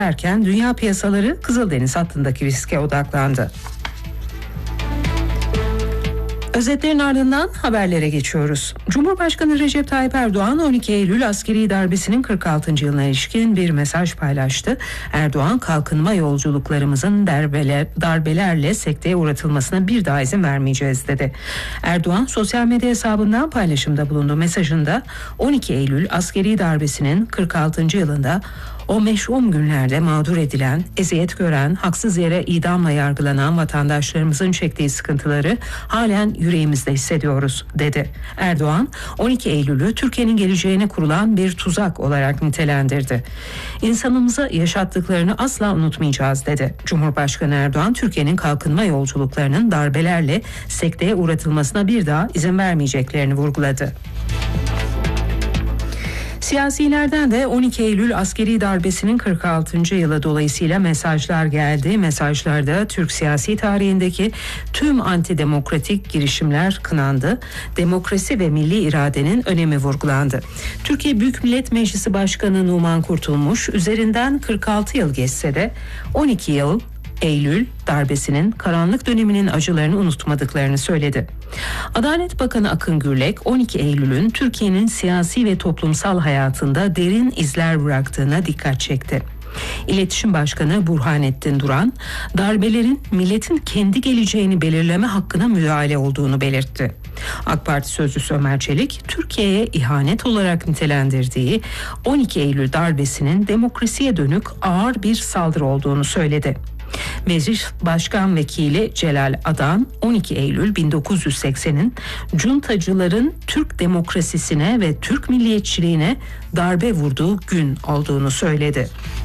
Erken dünya piyasaları Kızıldeniz hattındaki riske odaklandı. Özetlerin ardından haberlere geçiyoruz. Cumhurbaşkanı Recep Tayyip Erdoğan 12 Eylül askeri darbesinin 46. yılına ilişkin bir mesaj paylaştı. Erdoğan, kalkınma yolculuklarımızın darbelerle sekteye uğratılmasına bir daha izin vermeyeceğiz dedi. Erdoğan sosyal medya hesabından paylaşımda bulundu. Mesajında 12 Eylül askeri darbesinin 46. yılında o meşhum günlerde mağdur edilen, eziyet gören, haksız yere idamla yargılanan vatandaşlarımızın çektiği sıkıntıları halen yüreğimizde hissediyoruz dedi. Erdoğan, 12 Eylül'ü Türkiye'nin geleceğine kurulan bir tuzak olarak nitelendirdi. İnsanımıza yaşattıklarını asla unutmayacağız dedi. Cumhurbaşkanı Erdoğan, Türkiye'nin kalkınma yolculuklarının darbelerle sekteye uğratılmasına bir daha izin vermeyeceklerini vurguladı. Siyasilerden de 12 Eylül askeri darbesinin 46. yılı dolayısıyla mesajlar geldi. Mesajlarda Türk siyasi tarihindeki tüm antidemokratik girişimler kınandı. Demokrasi ve milli iradenin önemi vurgulandı. Türkiye Büyük Millet Meclisi Başkanı Numan Kurtulmuş, üzerinden 46 yıl geçse de 12 Eylül darbesinin karanlık döneminin acılarını unutmadıklarını söyledi. Adalet Bakanı Akın Gürlek, 12 Eylül'ün Türkiye'nin siyasi ve toplumsal hayatında derin izler bıraktığına dikkat çekti. İletişim Başkanı Burhanettin Duran, darbelerin milletin kendi geleceğini belirleme hakkına müdahale olduğunu belirtti. AK Parti sözcüsü Ömer Çelik, Türkiye'ye ihanet olarak nitelendirdiği 12 Eylül darbesinin demokrasiye dönük ağır bir saldırı olduğunu söyledi. Meclis Başkan Vekili Celal Adan, 12 Eylül 1980'in cuntacıların Türk demokrasisine ve Türk milliyetçiliğine darbe vurduğu gün olduğunu söyledi.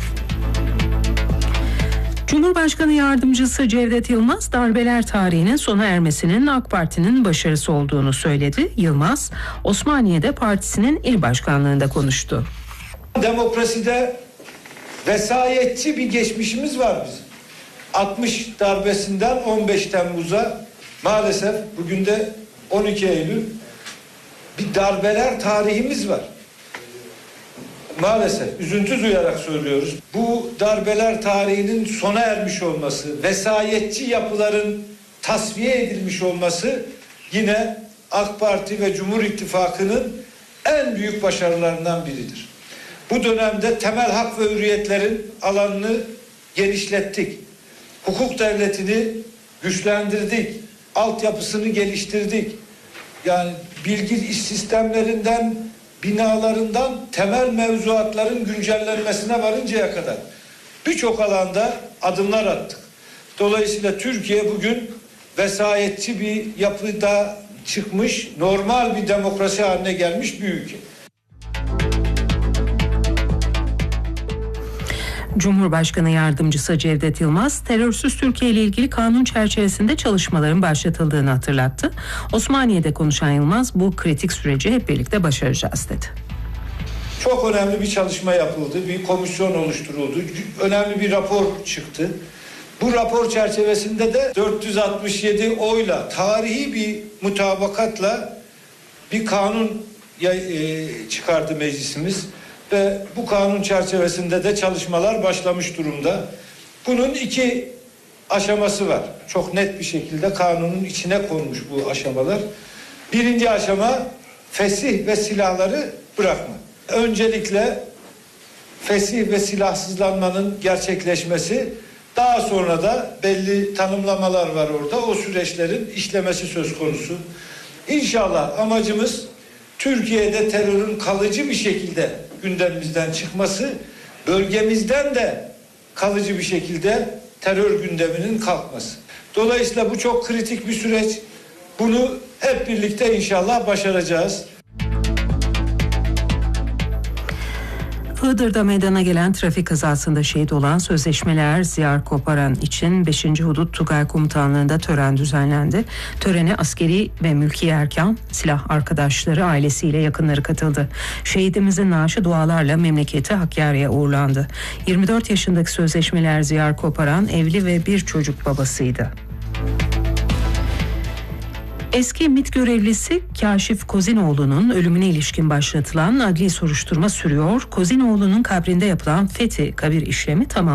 Cumhurbaşkanı Yardımcısı Cevdet Yılmaz, darbeler tarihinin sona ermesinin AK Parti'nin başarısı olduğunu söyledi. Yılmaz, Osmaniye'de partisinin il başkanlığında konuştu. Demokraside vesayetçi bir geçmişimiz var bizim. 60 darbesinden 15 Temmuz'a maalesef bugün de 12 Eylül bir darbeler tarihimiz var. Maalesef üzüntü duyarak söylüyoruz. Bu darbeler tarihinin sona ermiş olması, vesayetçi yapıların tasfiye edilmiş olması yine AK Parti ve Cumhur İttifakı'nın en büyük başarılarından biridir. Bu dönemde temel hak ve hürriyetlerin alanını genişlettik. Hukuk devletini güçlendirdik. Altyapısını geliştirdik. Yani bilgi iş sistemlerinden, binalarından temel mevzuatların güncellenmesine varıncaya kadar birçok alanda adımlar attık. Dolayısıyla Türkiye bugün vesayetçi bir yapıda çıkmış, normal bir demokrasi haline gelmiş bir ülke. Cumhurbaşkanı Yardımcısı Cevdet Yılmaz, terörsüz Türkiye ile ilgili kanun çerçevesinde çalışmaların başlatıldığını hatırlattı. Osmaniye'de konuşan Yılmaz, bu kritik süreci hep birlikte başaracağız dedi. Çok önemli bir çalışma yapıldı, bir komisyon oluşturuldu, önemli bir rapor çıktı. Bu rapor çerçevesinde de 467 oyla, tarihi bir mutabakatla bir kanun çıkardı meclisimiz. Ve bu kanun çerçevesinde de çalışmalar başlamış durumda. Bunun 2 aşaması var. Çok net bir şekilde kanunun içine konmuş bu aşamalar. Birinci aşama fesih ve silahları bırakma. Öncelikle fesih ve silahsızlanmanın gerçekleşmesi, daha sonra da belli tanımlamalar var orada. O süreçlerin işlemesi söz konusu. İnşallah amacımız Türkiye'de terörün kalıcı bir şekilde gündemimizden çıkması, bölgemizden de kalıcı bir şekilde terör gündeminin kalkması. Dolayısıyla bu çok kritik bir süreç. Bunu hep birlikte inşallah başaracağız. Iğdır'da meydana gelen trafik kazasında şehit olan Sözleşmeler Ziyar Koparan için 5. Hudut Tugay Komutanlığı'nda tören düzenlendi. Törene askeri ve mülki erkan, silah arkadaşları, ailesiyle yakınları katıldı. Şehidimizin naaşı dualarla memleketi Hakkari'ye uğurlandı. 24 yaşındaki Sözleşmeler Ziyar Koparan evli ve bir çocuk babasıydı. Eski MİT görevlisi Kaşif Kozinoğlu'nun ölümüne ilişkin başlatılan adli soruşturma sürüyor. Kozinoğlu'nun kabrinde yapılan fethi kabir işlemi tamam.